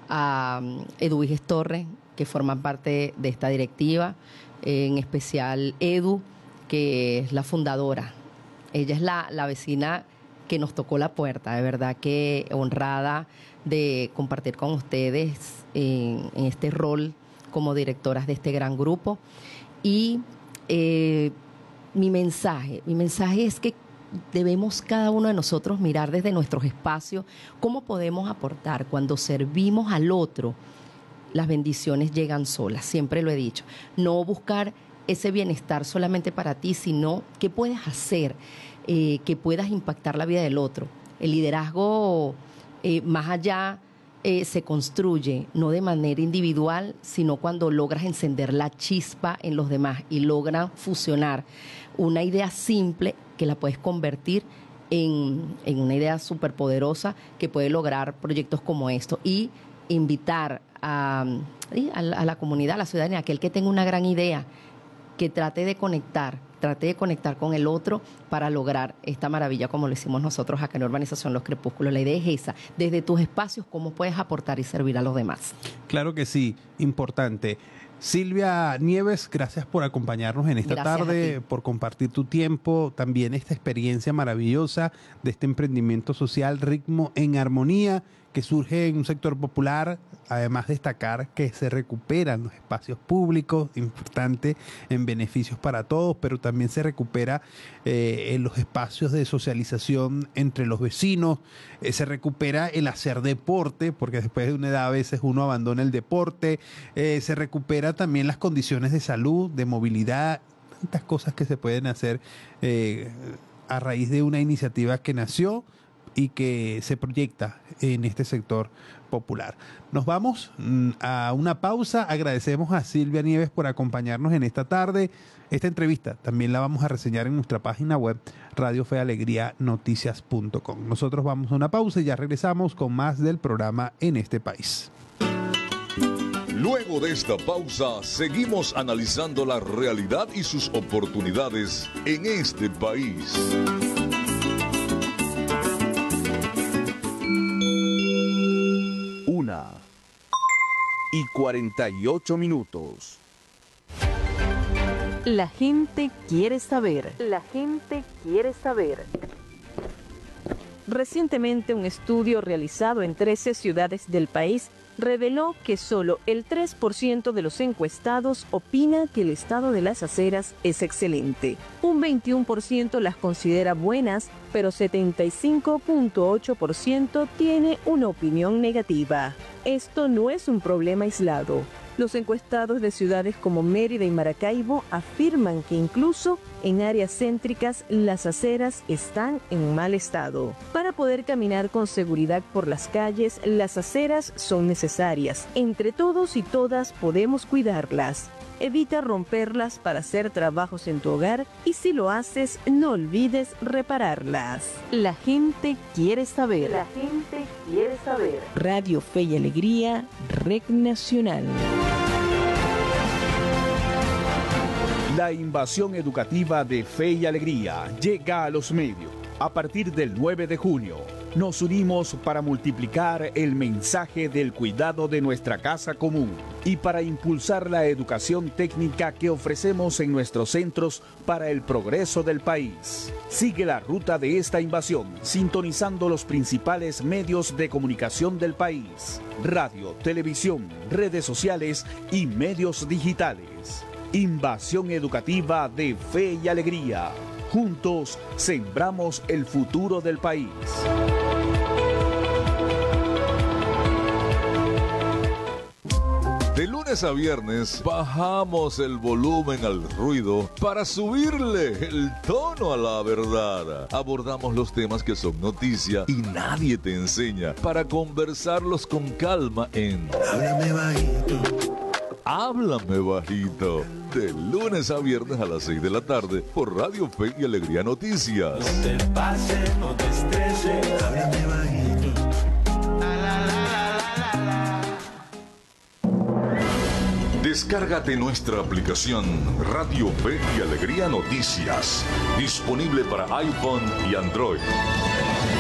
a Eduviges Torres, que forman parte de esta directiva, en especial Edu, que es la fundadora. Ella es la vecina que nos tocó la puerta, de verdad que honrada de compartir con ustedes en este rol como directoras de este gran grupo. Y mi mensaje es que debemos cada uno de nosotros mirar desde nuestros espacios cómo podemos aportar. Cuando servimos al otro, las bendiciones llegan solas, siempre lo he dicho. No buscar ese bienestar solamente para ti, sino qué puedes hacer, que puedas impactar la vida del otro. El liderazgo más allá se construye no de manera individual, sino cuando logras encender la chispa en los demás y logran fusionar una idea simple que la puedes convertir en una idea súper poderosa que puede lograr proyectos como estos. Y invitar a la comunidad, a la ciudadanía, aquel que tenga una gran idea, que trate de conectar con el otro para lograr esta maravilla como lo hicimos nosotros acá en Urbanización Los Crepúsculos. La idea es esa, desde tus espacios, cómo puedes aportar y servir a los demás. Claro que sí, importante. Silvia Nieves, gracias por acompañarnos en esta tarde, por compartir tu tiempo, también esta experiencia maravillosa de este emprendimiento social Ritmo en Armonía, que surge en un sector popular. Además, destacar que se recuperan los espacios públicos, importante, en beneficios para todos, pero también se recupera en los espacios de socialización entre los vecinos, se recupera el hacer deporte, porque después de una edad a veces uno abandona el deporte, se recupera también las condiciones de salud, de movilidad, tantas cosas que se pueden hacer a raíz de una iniciativa que nació y que se proyecta en este sector popular. Nos vamos a una pausa. Agradecemos a Silvia Nieves por acompañarnos en esta tarde. Esta entrevista también la vamos a reseñar en nuestra página web radiofealegrianoticias.com. Nosotros vamos a una pausa y ya regresamos con más del programa En este País. Luego de esta pausa, seguimos analizando la realidad y sus oportunidades en este país. 1:48. La gente quiere saber. La gente quiere saber. Recientemente, un estudio realizado en 13 ciudades del país reveló que solo el 3% de los encuestados opina que el estado de las aceras es excelente. Un 21% las considera buenas, pero 75.8% tiene una opinión negativa. Esto no es un problema aislado. Los encuestados de ciudades como Mérida y Maracaibo afirman que incluso en áreas céntricas las aceras están en mal estado. Para poder caminar con seguridad por las calles, las aceras son necesarias. Entre todos y todas podemos cuidarlas. Evita romperlas para hacer trabajos en tu hogar y si lo haces, no olvides repararlas. La gente quiere saber. La gente quiere saber. Radio Fe y Alegría, Red Nacional. La invasión educativa de Fe y Alegría llega a los medios. A partir del 9 de junio, nos unimos para multiplicar el mensaje del cuidado de nuestra casa común y para impulsar la educación técnica que ofrecemos en nuestros centros para el progreso del país. Sigue la ruta de esta invasión, sintonizando los principales medios de comunicación del país: radio, televisión, redes sociales y medios digitales. Invasión educativa de Fe y Alegría. Juntos sembramos el futuro del país. De lunes a viernes bajamos el volumen al ruido para subirle el tono a la verdad. Abordamos los temas que son noticia y nadie te enseña para conversarlos con calma en Háblame Bajito. Háblame Bajito. De lunes a viernes a las 6 de la tarde por Radio Fe y Alegría Noticias. No te pases, no te estreses. Háblame bajito. Descárgate nuestra aplicación Radio Fe y Alegría Noticias. Disponible para iPhone y Android.